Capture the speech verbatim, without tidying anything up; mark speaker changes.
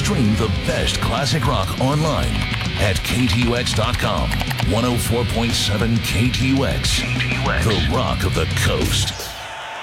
Speaker 1: Stream the best classic rock online at K T U X dot com. one oh four point seven K T U X, K T U X, the rock of the coast.